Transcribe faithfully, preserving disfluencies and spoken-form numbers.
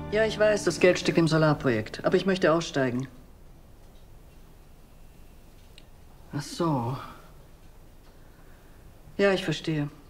Ja, ich weiß, das Geld steckt im Solarprojekt. Aber ich möchte aussteigen. Ach so. Ja, ich verstehe.